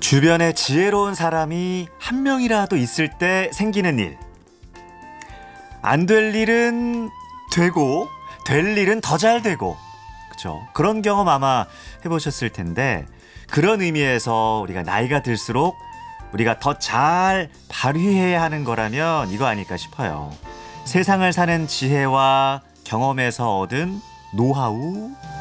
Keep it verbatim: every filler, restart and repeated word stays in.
주변에 지혜로운 사람이 한 명이라도 있을 때 생기는 일. 안 될 일은 되고, 될 일은 더 잘 되고. 그죠? 그런 경험 아마 해보셨을 텐데, 그런 의미에서 우리가 나이가 들수록 우리가 더 잘 발휘해야 하는 거라면 이거 아닐까 싶어요. 세상을 사는 지혜와 경험에서 얻은 노하우,